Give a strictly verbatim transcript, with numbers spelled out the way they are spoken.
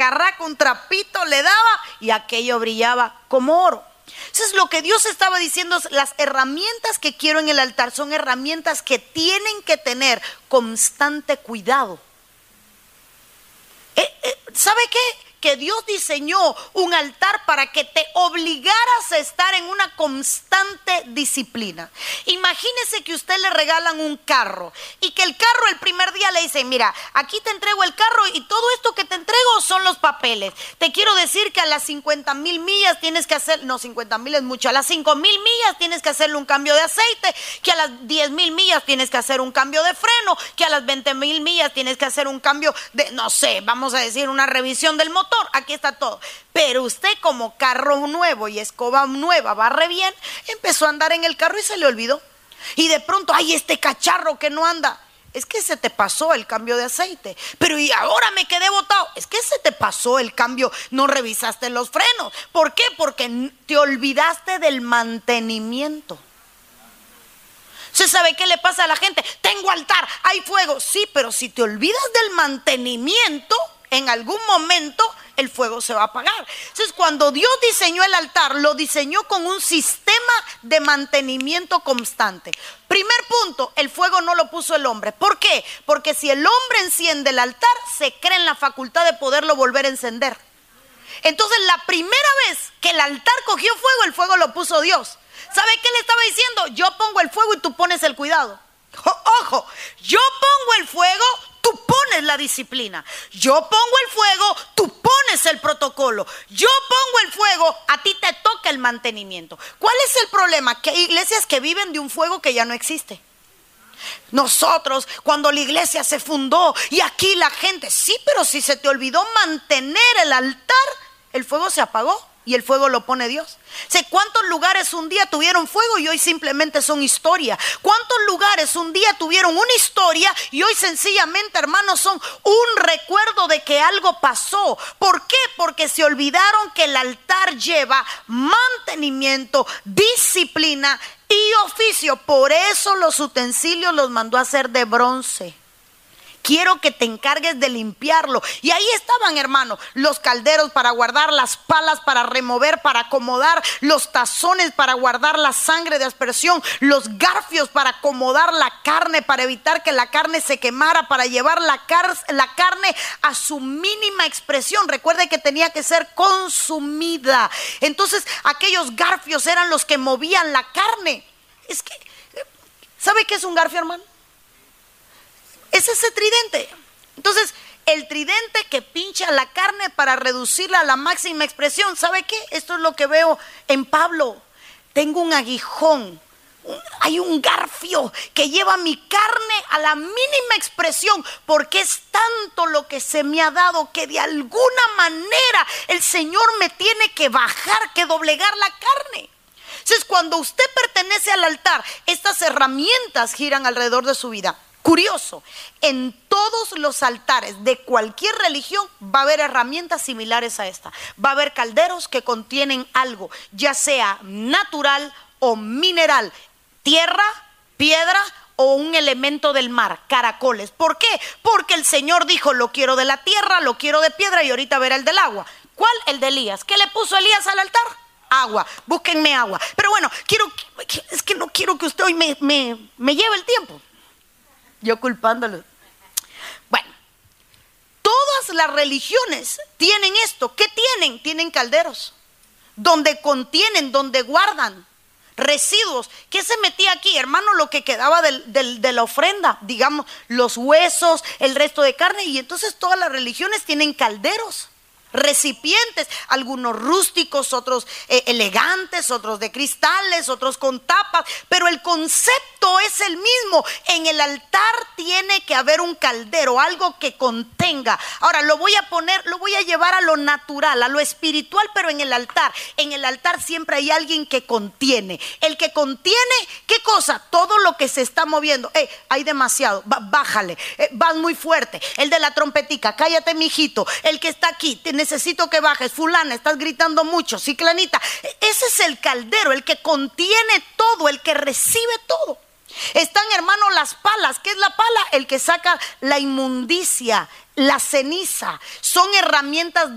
agarraba con trapito, le daba y aquello brillaba como oro. Eso es lo que Dios estaba diciendo. Las herramientas que quiero en el altar son herramientas que tienen que tener constante cuidado. Eh, eh, ¿Sabe qué? Que Dios diseñó un altar para que te obligaras a estar en una constante disciplina. Imagínese que usted le regalan un carro y que el carro el primer día le dice: mira, aquí te entrego el carro y todo esto que te entrego son los papeles. Te quiero decir que a las cincuenta mil millas tienes que hacer, no, cincuenta mil es mucho, a las cinco mil millas tienes que hacerle un cambio de aceite, que a las diez mil millas tienes que hacer un cambio de freno, que a las veinte mil millas tienes que hacer un cambio de, no sé, vamos a decir, una revisión del motor. Aquí está todo. Pero usted, como carro nuevo y escoba nueva, barre bien, empezó a andar en el carro y se le olvidó. Y de pronto, ay, este cacharro que no anda. Es que se te pasó el cambio de aceite. Pero y ahora me quedé botado. Es que se te pasó el cambio, no revisaste los frenos. ¿Por qué? Porque te olvidaste del mantenimiento. ¿Se sabe qué le pasa a la gente? Tengo altar, hay fuego. Sí, pero si te olvidas del mantenimiento, en algún momento el fuego se va a apagar. Entonces, cuando Dios diseñó el altar, lo diseñó con un sistema de mantenimiento constante. Primer punto, el fuego no lo puso el hombre. ¿Por qué? Porque si el hombre enciende el altar, se cree en la facultad de poderlo volver a encender. Entonces, la primera vez que el altar cogió fuego, el fuego lo puso Dios. ¿Sabe qué le estaba diciendo? Yo pongo el fuego y tú pones el cuidado. Ojo, yo pongo el fuego, tú pones la disciplina. Yo pongo el fuego, tú pones el protocolo. Yo pongo el fuego, a ti te toca el mantenimiento. ¿Cuál es el problema? Que hay iglesias que viven de un fuego que ya no existe. Nosotros, cuando la iglesia se fundó y aquí la gente, sí, pero si se te olvidó mantener el altar, el fuego se apagó. Y el fuego lo pone Dios. Sé cuántos lugares un día tuvieron fuego y hoy simplemente son historia. Cuántos lugares un día tuvieron una historia y hoy sencillamente, hermanos, son un recuerdo de que algo pasó. ¿Por qué? Porque se olvidaron que el altar lleva mantenimiento, disciplina y oficio. Por eso los utensilios los mandó a hacer de bronce. Quiero que te encargues de limpiarlo. Y ahí estaban, hermano, los calderos para guardar, las palas para remover, para acomodar, los tazones para guardar la sangre de aspersión, los garfios para acomodar la carne, para evitar que la carne se quemara, para llevar la, car- la carne a su mínima expresión. Recuerde que tenía que ser consumida. Entonces, aquellos garfios eran los que movían la carne. Es que, ¿sabe qué es un garfio, hermano? Es ese tridente. Entonces, el tridente que pincha la carne para reducirla a la máxima expresión. ¿Sabe qué? Esto es lo que veo en Pablo. Tengo un aguijón, un, hay un garfio que lleva mi carne a la mínima expresión, porque es tanto lo que se me ha dado que de alguna manera el Señor me tiene que bajar, que doblegar la carne. Entonces, cuando usted pertenece al altar, estas herramientas giran alrededor de su vida. Curioso, en todos los altares de cualquier religión va a haber herramientas similares a esta. Va a haber calderos que contienen algo, ya sea natural o mineral, tierra, piedra o un elemento del mar, caracoles. ¿Por qué? Porque el Señor dijo: lo quiero de la tierra, lo quiero de piedra, y ahorita verá el del agua. ¿Cuál? El de Elías. ¿Qué le puso Elías al altar? Agua. Búsquenme agua. Pero bueno, quiero, es que no quiero que usted hoy me, me, me lleve el tiempo. Yo culpándolo. Bueno, todas las religiones tienen esto. ¿Qué tienen? Tienen calderos donde contienen, donde guardan residuos. ¿Qué se metía aquí, hermano? Lo que quedaba del, del, de la ofrenda, digamos, los huesos, el resto de carne. Y entonces todas las religiones tienen calderos, recipientes, algunos rústicos, otros eh, elegantes, otros de cristales, otros con tapas, pero el concepto es el mismo. En el altar tiene que haber un caldero, algo que contenga. Ahora lo voy a poner, lo voy a llevar a lo natural, a lo espiritual, pero en el altar. En el altar siempre hay alguien que contiene. El que contiene, ¿qué cosa? Todo lo que se está moviendo. Eh, hay demasiado, bájale, eh, vas muy fuerte. El de la trompetica, cállate, mijito. El que está aquí, te necesito que bajes. Fulana, estás gritando mucho. Ciclanita. Ese es el caldero, el que contiene todo, el que recibe todo. Están, hermano, las palas. ¿Qué es la pala? El que saca la inmundicia, la ceniza. Son herramientas